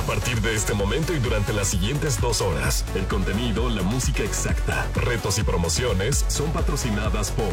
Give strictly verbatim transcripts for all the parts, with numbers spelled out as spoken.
partir de este momento y durante las siguientes dos horas, el contenido, la música exacta, retos y promociones son patrocinadas por...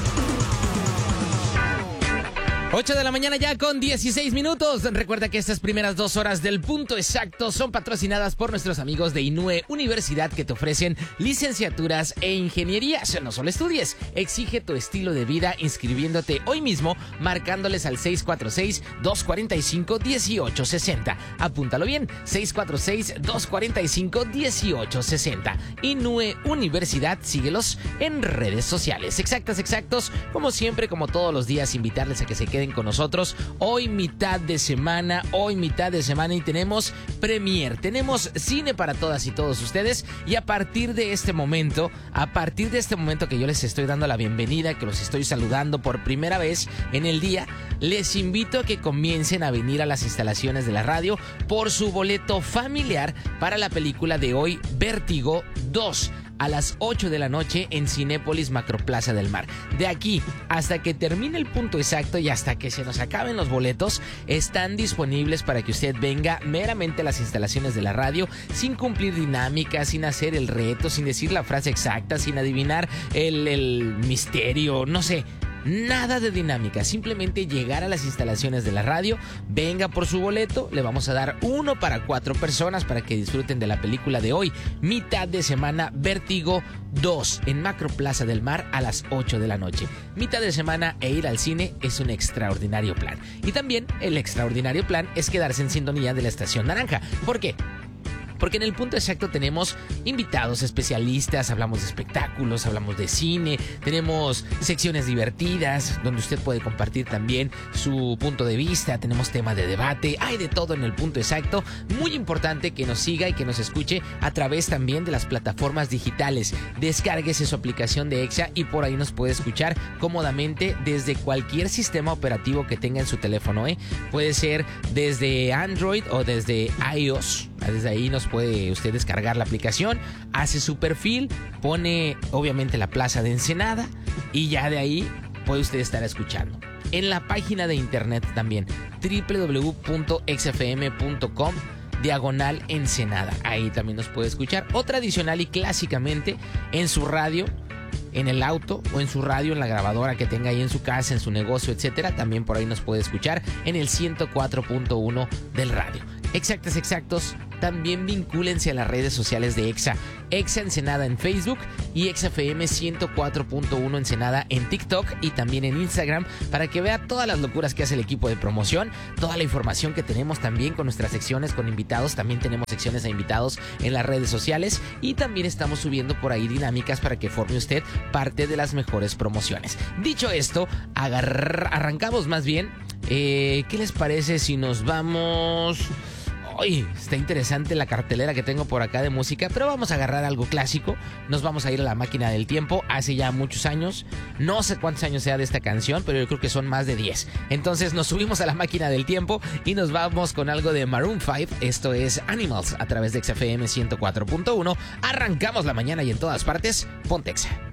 ocho de la mañana ya con dieciséis minutos. Recuerda que estas primeras dos horas del punto exacto son patrocinadas por nuestros amigos de INUE Universidad, que te ofrecen licenciaturas e ingenierías. No solo estudies, exige tu estilo de vida inscribiéndote hoy mismo, marcándoles al seis cuatro seis, dos cuatro cinco, uno ocho seis cero. Apúntalo bien, seis cuatro seis, dos cuatro cinco, uno ocho seis cero. INUE Universidad, síguelos en redes sociales. Exactas, exactos, como siempre, como todos los días, invitarles a que se queden con nosotros. Hoy mitad de semana, hoy mitad de semana y tenemos premier, tenemos cine para todas y todos ustedes. Y a partir de este momento, a partir de este momento que yo les estoy dando la bienvenida, que los estoy saludando por primera vez en el día, les invito a que comiencen a venir a las instalaciones de la radio por su boleto familiar para la película de hoy, Vértigo dos, a las ocho de la noche en Cinépolis Macroplaza del Mar. De aquí hasta que termine el punto exacto y hasta que se nos acaben los boletos, están disponibles para que usted venga meramente a las instalaciones de la radio, sin cumplir dinámicas, sin hacer el reto, sin decir la frase exacta, sin adivinar el, el misterio, no sé. Nada de dinámica, simplemente llegar a las instalaciones de la radio, venga por su boleto, le vamos a dar uno para cuatro personas para que disfruten de la película de hoy, mitad de semana, Vértigo dos, en Macroplaza del Mar a las ocho de la noche. Mitad de semana e ir al cine es un extraordinario plan. Y también el extraordinario plan es quedarse en sintonía de la Estación Naranja. ¿Por qué? Porque en el punto exacto tenemos invitados especialistas, hablamos de espectáculos, hablamos de cine, tenemos secciones divertidas donde usted puede compartir también su punto de vista, tenemos tema de debate, hay de todo en el punto exacto. Muy importante que nos siga y que nos escuche a través también de las plataformas digitales. Descárguese su aplicación de Exa y por ahí nos puede escuchar cómodamente desde cualquier sistema operativo que tenga en su teléfono, ¿eh? Puede ser desde Android o desde iOS. Desde ahí nos puede usted descargar la aplicación, hace su perfil, pone obviamente la Plaza de Ensenada y ya de ahí puede usted estar escuchando. En la página de internet también, doble u doble u doble u punto ex f m punto com diagonal Ensenada. Ahí también nos puede escuchar. O tradicional y clásicamente en su radio, en el auto o en su radio, en la grabadora que tenga ahí en su casa, en su negocio, etcétera. También por ahí nos puede escuchar en el ciento cuatro punto uno del radio. Exactas, exactos, también vincúlense a las redes sociales de Exa. Exa Ensenada en Facebook y Exa F M ciento cuatro punto uno Ensenada en TikTok y también en Instagram, para que vea todas las locuras que hace el equipo de promoción, toda la información que tenemos también con nuestras secciones, con invitados. También tenemos secciones a invitados en las redes sociales y también estamos subiendo por ahí dinámicas para que forme usted parte de las mejores promociones. Dicho esto, agarr- arrancamos más bien. Eh, ¿Qué les parece si nos vamos...? Hoy está interesante la cartelera que tengo por acá de música, pero vamos a agarrar algo clásico. Nos vamos a ir a la máquina del tiempo hace ya muchos años. No sé cuántos años sea de esta canción, pero yo creo que son más de diez. Entonces nos subimos a la máquina del tiempo y nos vamos con algo de Maroon cinco. Esto es Animals a través de X F M ciento cuatro punto uno. Arrancamos la mañana y en todas partes, ponte Exa.